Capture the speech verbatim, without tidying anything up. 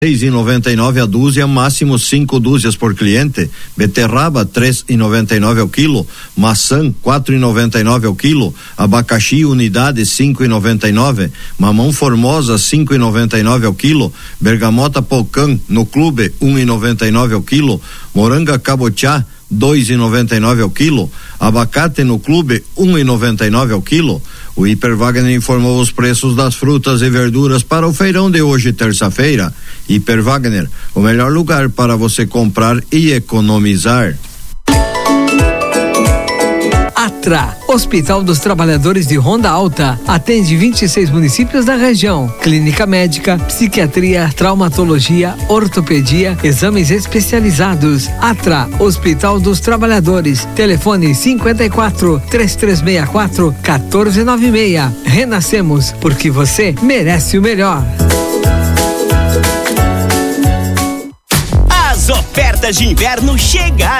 seis e noventa e nove a dúzia, máximo cinco dúzias por cliente. Beterraba três e noventa e nove ao quilo, maçã quatro e noventa e nove ao quilo, abacaxi unidade cinco e noventa e nove, mamão formosa cinco e noventa e nove ao quilo, bergamota Polcã no clube um e noventa e nove ao quilo, moranga cabotiá dois e noventa e nove ao quilo, abacate no clube um e noventa e nove ao quilo. O Hiper Wagner informou os preços das frutas e verduras para o feirão de hoje, terça-feira. Hiper Wagner, o melhor lugar para você comprar e economizar. Atra, Hospital dos Trabalhadores de Ronda Alta, atende vinte e seis municípios da região. Clínica médica, psiquiatria, traumatologia, ortopedia, exames especializados. Atra, Hospital dos Trabalhadores. Telefone cinquenta e quatro, três três seis quatro, um quatro nove seis. Renascemos, porque você merece o melhor. As ofertas de inverno chegaram.